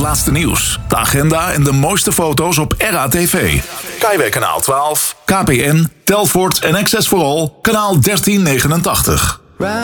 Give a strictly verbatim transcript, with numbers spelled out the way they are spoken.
laatste nieuws, de agenda en de mooiste foto's op R A T V. Kaiweg kanaal twaalf, K P N, Telfort en Access for All, kanaal dertien negenentachtig.